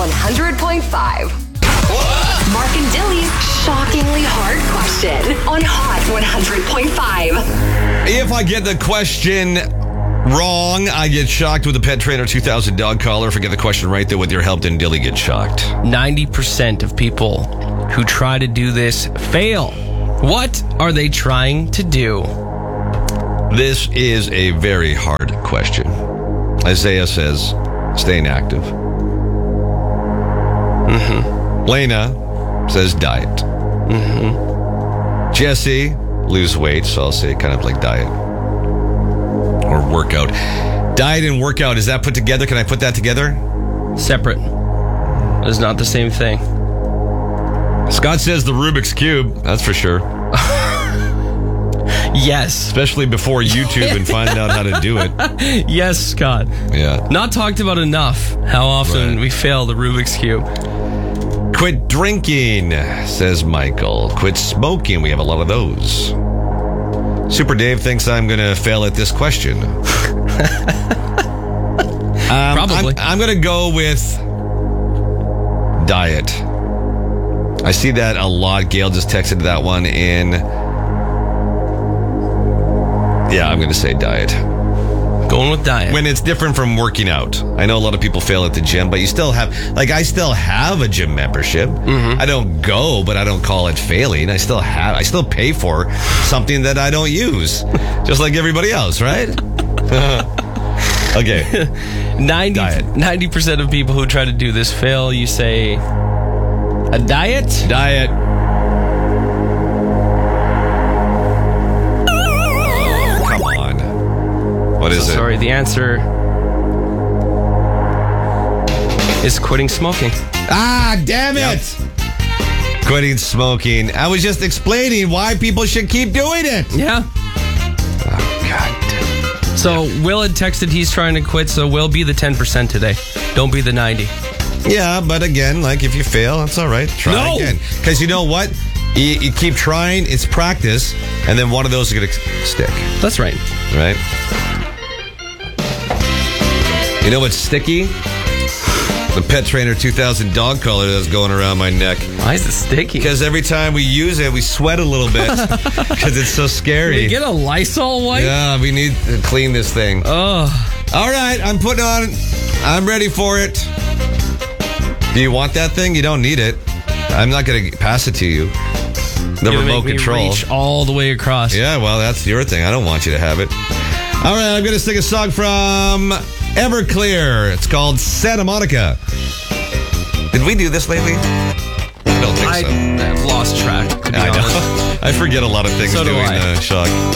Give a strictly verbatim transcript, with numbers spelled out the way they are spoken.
one hundred point five. Mark and Dilly's shockingly hard question on Hot one hundred point five. If I get the question wrong, I get shocked with the Pet Trainer two thousand dog collar. If I get the question right, though, with your help, then Dilly gets shocked. ninety percent of people who try to do this fail. What are they trying to do? This is a very hard question. Isaiah says, staying active. Mm-hmm. Lena says diet. Mm-hmm. Jesse, lose weight, so I'll say kind of like diet. Or workout. Diet and workout, is that put together? Can I put that together? Separate. It's not the same thing. Scott says the Rubik's Cube. That's for sure. Yes. Especially before YouTube and finding out how to do it. Yes, Scott. Yeah. Not talked about enough how often Right. we fail the Rubik's Cube. Quit drinking, says Michael. Quit smoking. We have a lot of those. Super Dave thinks I'm going to fail at this question. um, Probably. I'm, I'm going to go with diet. I see that a lot. Gail just texted that one in. Yeah, I'm going to say diet. Going with diet. When it's different from working out. I know a lot of people fail at the gym, but you still have, like, I still have a gym membership. Mm-hmm. I don't go, but I don't call it failing. I still have, I still pay for something that I don't use, just like everybody else, right? Okay. ninety, Diet. ninety percent of people who try to do this fail. You say a diet? Diet. Come on. What is So it? sorry, the answer is quitting smoking. Ah, damn it! Quitting smoking. I was just explaining why people should keep doing it. Yeah. Oh, God. So Will had texted he's trying to quit, so Will be the ten percent today. Don't be the ninety. Yeah, but again, like if you fail, that's all right. Try No! again. Because you know what? You, you keep trying, it's practice, and then one of those is going to stick, That's right. right? You know what's sticky? The Pet Trainer two thousand dog collar that's going around my neck. Why is it sticky? Because every time we use it, we sweat a little bit because it's so Can scary. you get a Lysol wipe? Yeah, we need to clean this thing. Oh. All right, I'm putting on, I'm ready for it. Do you want that thing? You don't need it. I'm not going to pass it to you. The You're gonna remote make me control. reach all the way across. Yeah, well, that's your thing. I don't want you to have it. All right, I'm going to sing a song from Everclear. It's called Santa Monica. Did we do this lately? I don't think I, so. I've lost track, to be I honest. know. I forget a lot of things So do doing I. uh, Shock.